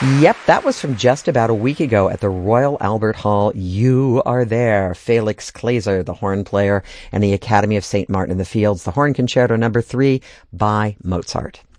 Yep, that was from just about a week ago at the Royal Albert Hall. You are there. Felix Glaser, the horn player, and the Academy of St. Martin in the Fields, the Horn Concerto No. 3 by Mozart.